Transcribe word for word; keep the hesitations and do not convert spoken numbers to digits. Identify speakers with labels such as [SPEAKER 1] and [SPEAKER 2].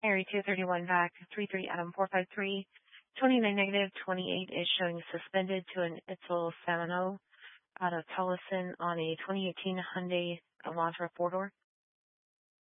[SPEAKER 1] Area two thirty-one vac three three Adam four five three. twenty-nine negative twenty-eight is showing suspended to an Itzel Samano out of Tolleson on a twenty eighteen Hyundai Elantra four-door.